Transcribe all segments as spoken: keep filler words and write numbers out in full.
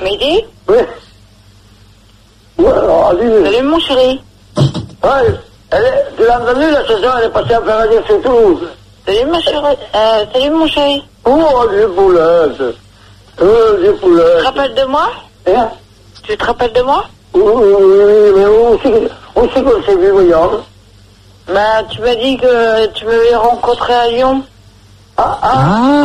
Mehdi? Oui. Ouais, alors, allez. Salut mon chéri. Ouais, elle est, tu l'as entendu, la saison, elle est passée à faire radio sur Toulouse. Salut ma chérie. Euh, salut mon chéri. Oh, des poulettes. Euh, des poulettes. Tu te rappelles de moi? Hein? Tu te rappelles de moi? Oui, oui, oui, mais où c'est, où c'est qu'on s'est vu, voyons? Bah, tu m'as dit que tu m'avais rencontré à Lyon. Ah, ah.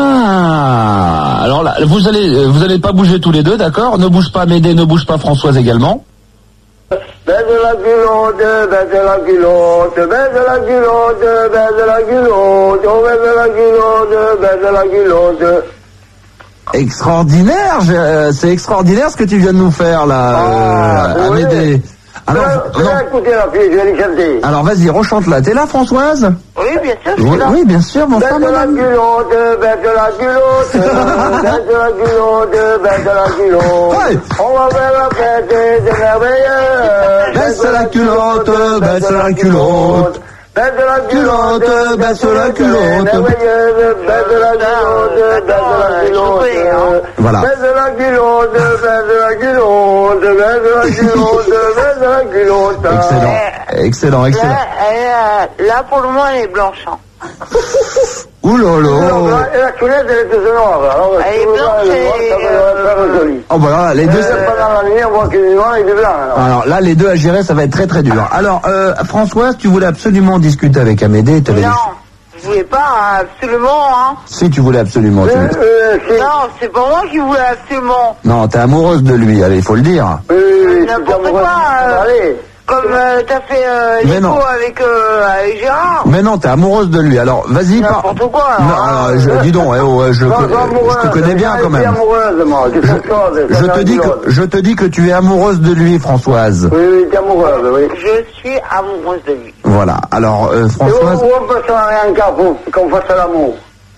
Ah, alors là, vous allez, vous allez pas bouger tous les deux, d'accord? Ne bouge pas Médée, ne bouge pas Françoise également. Baisse la culotte, baisse la culotte, baisse la culotte, baisse la culotte, oh, baisse la culotte, baisse la culotte. Extraordinaire, je- euh, c'est extraordinaire ce que tu viens de nous faire là, Ah, euh, oui. Amédée. Alors, Je vais non. écouter la fille, je vais lui chanter. Alors vas-y, rechante-la. T'es là, Françoise? Oui, bien sûr, je Oui, suis là. oui, bien sûr, mon Baisse frère, la madame. culotte, baisse la culotte, baisse la culotte, baisse la culotte. Ouais. On va faire la fête, c'est merveilleux. Baisse la culotte, baisse la culotte. Baisse la culotte, baisse la culotte. Merveilleuse, baisse la culotte, baisse la culotte. Voilà. Baisse la culotte, baisse la culotte, baisse la culotte, baisse la culotte. Excellent, excellent, Là, excellent. elle, euh, là, pour le moment, elle est blanche. Hein. Ouh là là. Et la culotte, elle est toute noire. Alors, Elle est si vous blanche voulez, et, ça va faire joli. Oh bah là, les deux. Euh, pendant la nuit, on voit qu'il est noir et du blanc. Alors. Alors là, les deux à gérer, ça va être très très dur. Alors, euh, Françoise, tu voulais absolument discuter avec Amédée. t'avais dit- Non, je voulais pas, hein, absolument, hein. Si tu voulais absolument. tu- Euh, euh, si. Non, c'est pas moi qui voulais absolument. Non, t'es amoureuse de lui. Allez, il faut le dire. Oui, oui, oui, N'importe c'est quoi, amoureux. euh. Allez. Comme euh, t'as fait euh, Mais non. l'écho avec, euh, avec Gérard. Mais non, t'es amoureuse de lui. Alors, vas-y, par. N'importe quoi, alors, Non, hein. alors, je, dis donc, eh, oh, ouais, je, Non, co- je suis amoureuse, je te connais bien je quand suis même. amoureuse, moi. C'est Je, autre chose, je c'est te dis que autre chose. je te dis que tu es amoureuse de lui, Françoise. Oui, oui, t'es amoureuse, oui. Je suis amoureuse de lui. Voilà. Alors, euh, Et où, Françoise. où on peut se marier en cas pour qu'on fasse l'amour?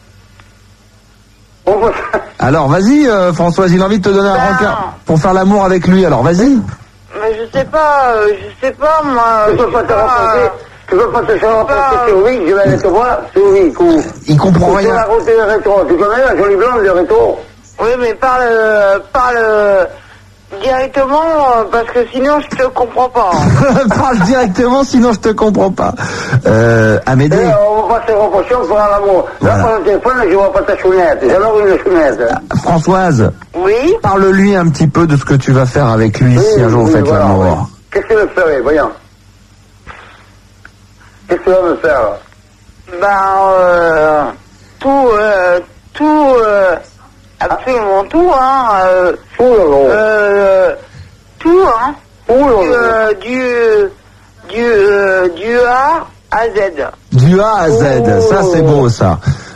On peut se... Alors, vas-y, euh, Françoise. Il a envie de te donner un Ben. rencard pour faire l'amour avec lui. Alors, vas-y. Mais je sais pas, euh, je sais pas, moi. Tu je peux sais pas te pas, rapporter, euh, tu peux pas te faire rapporter pas- sur lui, je vais aller te voir, sur lui, cours. Il comprend Sur rien. la route de rétro, tu connais la jolie blonde de rétro? Oui, mais parle, euh, parle euh, directement, euh, parce que sinon je te comprends pas. Parle directement, sinon je te comprends pas. Euh, Eh, Amédée. on va passer aux potions pour l'amour. Là, Voilà. par le téléphone, je vois pas ta chounette. J'ai alors une chounette. Françoise, Oui, parle-lui un petit peu de ce que tu vas faire avec lui si un jour vous oui, faites voilà, l'amour. oui. Qu'est-ce que tu veux faire, voyons? Qu'est-ce que tu vas me faire? ben, euh, tout, euh, tout, euh, absolument tout, hein, euh, Ouh là là. euh, tout, hein, Ouh là du, là. euh, du, du, euh, du A à Z. Du A à Z, Oh. ça c'est beau ça.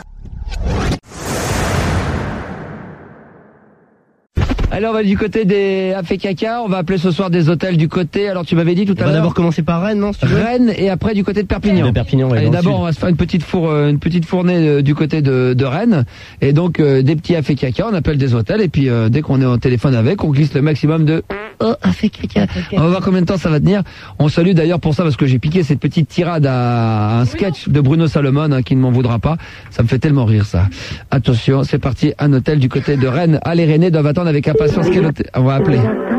Allez, on va du côté des Afé Caca. On va appeler ce soir des hôtels du côté. Alors, tu m'avais dit tout On à va l'heure. d'abord commencer par Rennes, non, si tu veux. Rennes et après du côté de Perpignan. De Perpignan, ouais, Allez, dans le d'abord, sud. on va se faire une petite four, euh, une petite fournée euh, du côté de, de Rennes. Et donc, euh, des petits Afé Caca, on appelle des hôtels. Et puis, euh, dès qu'on est au téléphone avec, on glisse le maximum de oh, Afé Caca. On va voir combien de temps ça va tenir. On salue d'ailleurs pour ça, parce que j'ai piqué cette petite tirade à un sketch de Bruno Salomon, hein, qui ne m'en voudra pas. Ça me fait tellement rire, ça. Attention, c'est parti. Un hôtel du côté de Rennes. Ah, les Rennais doivent attendre avec impatience quel hôtel. On va appeler.